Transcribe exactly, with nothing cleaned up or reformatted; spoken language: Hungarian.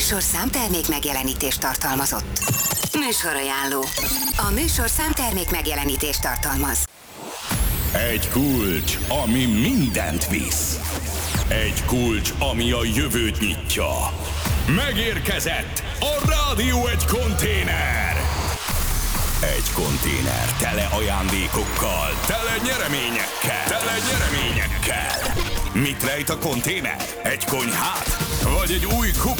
műsor számtermék megjelenítést tartalmazott. Műsorajánló. A műsor számtermék megjelenítést tartalmaz. Egy kulcs, ami mindent visz. Egy kulcs, ami a jövőt nyitja. Megérkezett a Rádió egy konténer. Egy konténer tele ajándékokkal, tele nyereményekkel, tele nyereményekkel. Mit rejt a konténer? Egy konyhát? Vagy egy új kup?